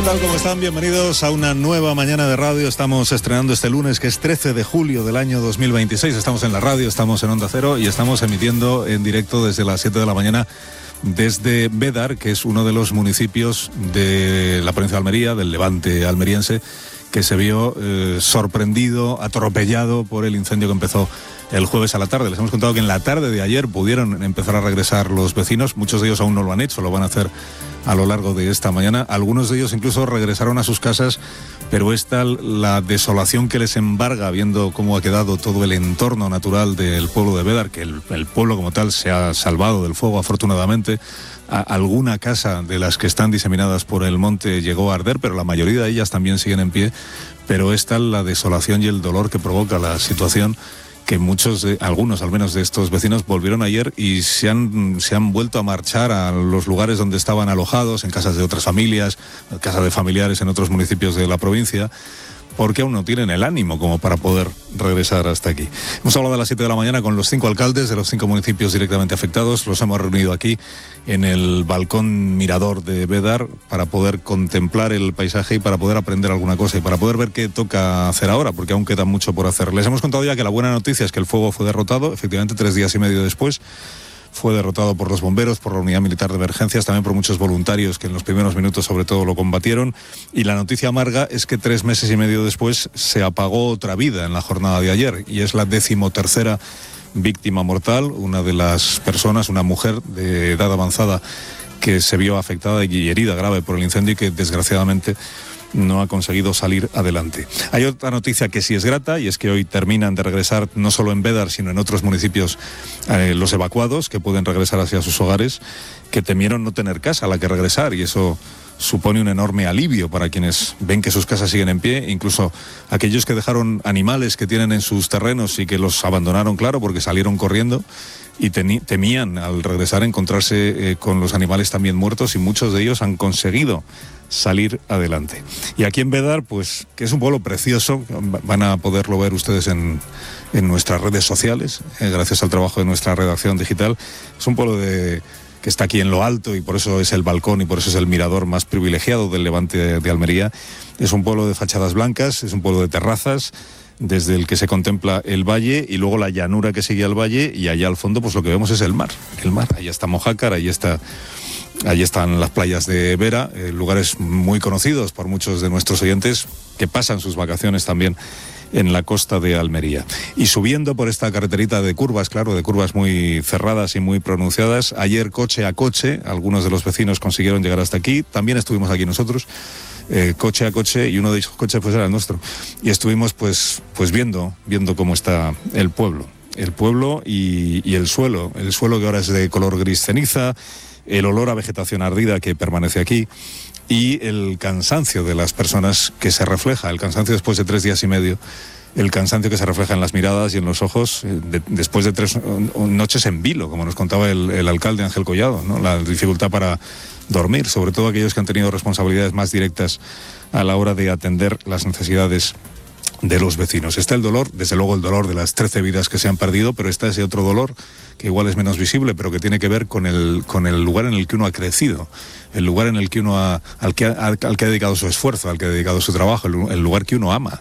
tal? ¿Cómo están? Bienvenidos a una nueva mañana de radio. Estamos estrenando este lunes, que es 13 de julio del año 2026. Estamos en la radio, estamos en Onda Cero y estamos emitiendo en directo desde las 7 de la mañana desde Bédar, que es uno de los municipios de la provincia de Almería, del Levante almeriense, que se vio sorprendido, atropellado por el incendio que empezó el jueves a la tarde. Les hemos contado que en la tarde de ayer pudieron empezar a regresar los vecinos. Muchos de ellos aún no lo han hecho, lo van a hacer a lo largo de esta mañana. Algunos de ellos incluso regresaron a sus casas, pero es tal la desolación que les embarga, viendo cómo ha quedado todo el entorno natural del pueblo de Bédar, que el pueblo como tal se ha salvado del fuego, afortunadamente. Alguna casa de las que están diseminadas por el monte llegó a arder, pero la mayoría de ellas también siguen en pie. Pero es tal la desolación y el dolor que provoca la situación, que algunos al menos de estos vecinos volvieron ayer y se han vuelto a marchar a los lugares donde estaban alojados, en casas de otras familias, casas de familiares en otros municipios de la provincia, porque aún no tienen el ánimo como para poder regresar hasta aquí. Hemos hablado a las 7 de la mañana con los 5 alcaldes de los 5 municipios directamente afectados. Los hemos reunido aquí en el balcón mirador de Bédar para poder contemplar el paisaje y para poder aprender alguna cosa y para poder ver qué toca hacer ahora, porque aún queda mucho por hacer. Les hemos contado ya que la buena noticia es que el fuego fue derrotado, efectivamente 3 días y medio después. Fue derrotado por los bomberos, por la Unidad Militar de Emergencias, también por muchos voluntarios que en los primeros minutos sobre todo lo combatieron. Y la noticia amarga es que 3 meses y medio después se apagó otra vida en la jornada de ayer, y es la 13ª víctima mortal, una de las personas, una mujer de edad avanzada que se vio afectada y herida grave por el incendio y que desgraciadamente no ha conseguido salir adelante. Hay otra noticia que sí es grata, y es que hoy terminan de regresar no solo en Bédar, sino en otros municipios los evacuados, que pueden regresar hacia sus hogares, que temieron no tener casa a la que regresar, y eso supone un enorme alivio para quienes ven que sus casas siguen en pie, incluso aquellos que dejaron animales que tienen en sus terrenos y que los abandonaron, claro, porque salieron corriendo y temían al regresar encontrarse con los animales también muertos, y muchos de ellos han conseguido salir adelante. Y aquí en Bédar, pues, que es un pueblo precioso, van a poderlo ver ustedes en nuestras redes sociales, gracias al trabajo de nuestra redacción digital. Es un pueblo que está aquí en lo alto, y por eso es el balcón y por eso es el mirador más privilegiado del Levante de Almería. Es un pueblo de fachadas blancas, es un pueblo de terrazas, desde el que se contempla el valle y luego la llanura que sigue al valle, y allá al fondo pues lo que vemos es el mar. Ahí está Mojácar, ahí están las playas de Vera, lugares muy conocidos por muchos de nuestros oyentes que pasan sus vacaciones también en la costa de Almería. Y subiendo por esta carreterita de curvas, claro, de curvas muy cerradas y muy pronunciadas, ayer coche a coche, algunos de los vecinos consiguieron llegar hasta aquí, también estuvimos aquí nosotros, coche a coche, y uno de esos coches pues era el nuestro. Y estuvimos pues viendo cómo está el pueblo y el suelo que ahora es de color gris ceniza, el olor a vegetación ardida que permanece aquí, y el cansancio de las personas que se refleja, el cansancio después de 3 días y medio, el cansancio que se refleja en las miradas y en los ojos, después de 3 noches en vilo, como nos contaba el alcalde Ángel Collado, ¿no? La dificultad para dormir, sobre todo aquellos que han tenido responsabilidades más directas a la hora de atender las necesidades de los vecinos. Está el dolor, desde luego el dolor de las 13 vidas que se han perdido, pero está ese otro dolor que igual es menos visible, pero que tiene que ver con el lugar en el que uno ha crecido, el lugar en el que uno al que ha dedicado su esfuerzo, al que ha dedicado su trabajo, el lugar que uno ama.